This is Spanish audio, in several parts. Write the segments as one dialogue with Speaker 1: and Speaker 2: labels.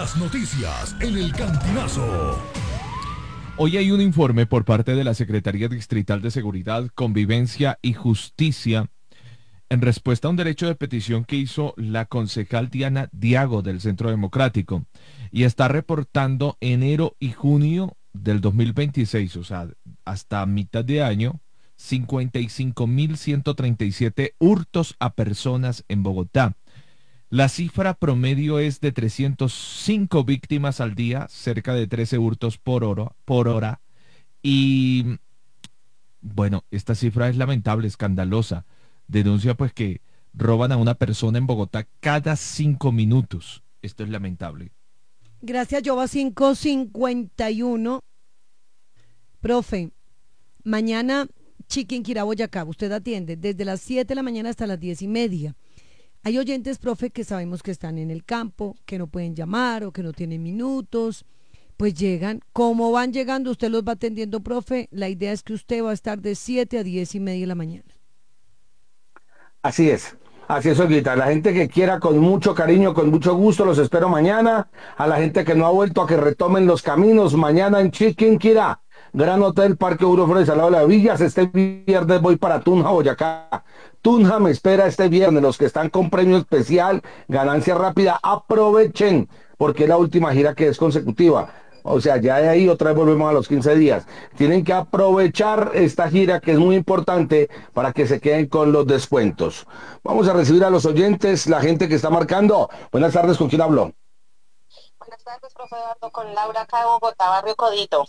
Speaker 1: Las noticias en el Cantinazo.
Speaker 2: Hoy hay un informe por parte de la Secretaría Distrital de Seguridad, Convivencia y Justicia en respuesta a un derecho de petición que hizo la concejal Diana Diago del Centro Democrático y está reportando enero y junio del 2026, o sea, hasta mitad de año, 55.137 hurtos a personas en Bogotá. La cifra promedio es de 305 víctimas al día, cerca de 13 hurtos por hora. Y bueno, esta cifra es lamentable, escandalosa. Denuncia pues que roban a una persona en Bogotá cada 5 minutos. Esto es lamentable.
Speaker 3: Gracias, Jova 551. Profe, mañana Chiquinquirá, Boyacá, usted atiende desde las 7 de la mañana hasta las 10:30. Hay oyentes, profe, que sabemos que están en el campo, que no pueden llamar o que no tienen minutos. Pues llegan. Como van llegando, usted los va atendiendo, profe. La idea es que usted va a estar de 7 a 10:30 de la mañana.
Speaker 4: Así es, Olguita. La gente que quiera con mucho cariño, con mucho gusto, los espero mañana. A la gente que no ha vuelto a que retomen los caminos, mañana en Chiquinquirá, Gran Hotel Parque Euroflores al lado de la Villas. Este viernes voy para Tunja, Boyacá. Tunja me espera este viernes. Los que están con premio especial, ganancia rápida, aprovechen, porque es la última gira que es consecutiva. O sea, ya de ahí otra vez volvemos a los 15 días. Tienen que aprovechar esta gira que es muy importante para que se queden con los descuentos. Vamos a recibir a los oyentes, la gente que está marcando. Buenas tardes, ¿con quién hablo?
Speaker 5: Buenas tardes, profe Eduardo, con Laura acá de Bogotá, Barrio Codito.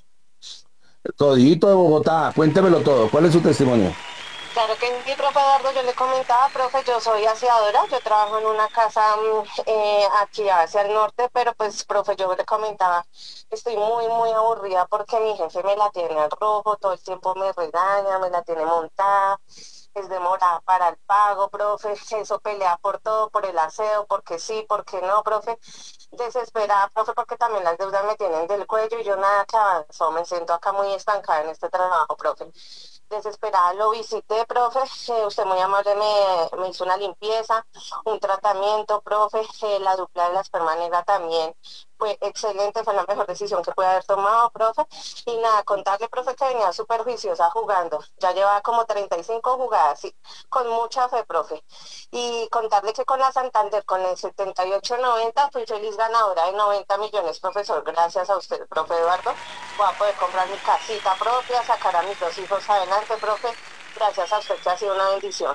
Speaker 4: Todito de Bogotá, cuéntemelo todo. ¿Cuál es su testimonio?
Speaker 5: Claro que sí, profe Eduardo, yo le comentaba, profe, yo soy aseadora, yo trabajo en una casa aquí hacia el norte, pero pues, profe, yo le comentaba, estoy muy aburrida porque mi jefe me la tiene al rojo, todo el tiempo me regaña, me la tiene montada, es demorada para el pago, profe, eso pelea por todo, por el aseo, porque sí, porque no, profe, desesperada, profe, porque también las deudas me tienen del cuello y yo nada que avanzó, me siento acá muy estancada en este trabajo, profe. Desesperada lo visité, profe, usted muy amable me hizo una limpieza, un tratamiento, profe, la dupla de la esperma negra también fue excelente, fue la mejor decisión que pude haber tomado, profe, y nada, contarle, profe, que venía súper juiciosa jugando, ya llevaba como 35 jugadas, sí, con mucha fe, profe, y contarle que con la Santander, con el 7890, fui feliz ganadora de 90 millones, profesor, gracias a usted, profe Eduardo, voy a poder comprar mi casita propia, sacar a mis dos hijos adelante, profe, gracias a usted que ha sido una bendición.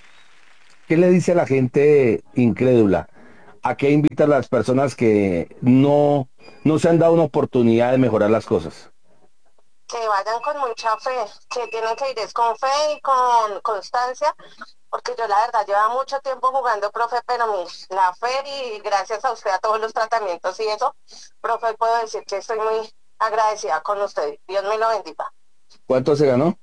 Speaker 4: ¿Qué le dice a la gente incrédula? ¿A qué invita a las personas que no se han dado una oportunidad de mejorar las cosas?
Speaker 5: Que vayan con mucha fe, que tienen que ir es con fe y con constancia, porque yo la verdad llevo mucho tiempo jugando, profe, pero mire, la fe y gracias a usted a todos los tratamientos y eso, profe, puedo decir que estoy muy agradecida con usted. Dios me lo bendiga.
Speaker 4: ¿Cuánto se ganó?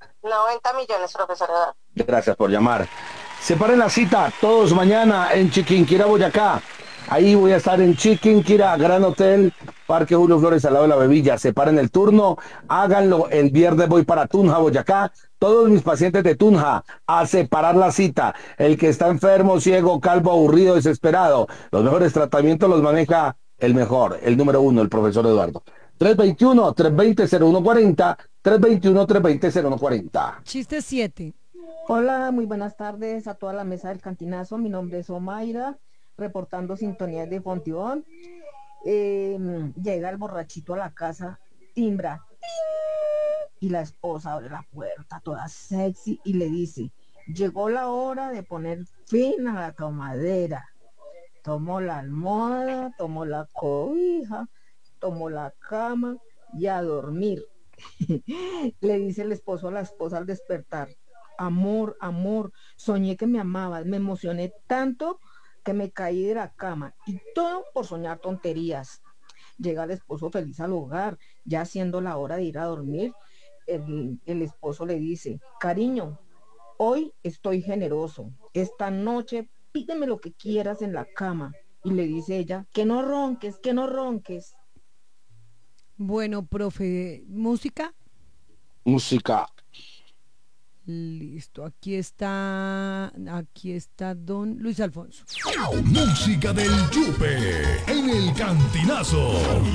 Speaker 5: 90 millones, profesor Eduardo.
Speaker 4: Gracias por llamar. Separen la cita todos mañana en Chiquinquirá, Boyacá. Ahí voy a estar en Chiquinquirá, Gran Hotel, Parque Julio Flores al lado de la Bebilla. Separen el turno, háganlo. El viernes voy para Tunja, Boyacá. Todos mis pacientes de Tunja a separar la cita. El que está enfermo, ciego, calvo, aburrido, desesperado. Los mejores tratamientos los maneja el mejor, el número uno, el profesor Eduardo. 321-320-0140, 321-320-0140.
Speaker 3: Chiste 7.
Speaker 6: Hola, muy buenas tardes a toda la mesa del Cantinazo. Mi nombre es Omaira, reportando sintonías de Fontibón. Llega el borrachito a la casa, timbra, y la esposa abre la puerta, toda sexy, y le dice: llegó la hora de poner fin a la tomadera. Tomó la almohada, tomó la cobija, tomó la cama y a dormir. Le dice el esposo a la esposa al despertar: amor, amor, soñé que me amabas, me emocioné tanto que me caí de la cama y todo por soñar tonterías. Llega el esposo feliz al hogar, ya siendo la hora de ir a dormir. El esposo le dice: cariño, hoy estoy generoso, esta noche pídeme lo que quieras en la cama. Y le dice ella: que no ronques, que no ronques.
Speaker 3: Bueno, profe, música.
Speaker 4: Música.
Speaker 3: Listo, aquí está don Luis Alfonso.
Speaker 1: Música del Yupe en El Cantinazo.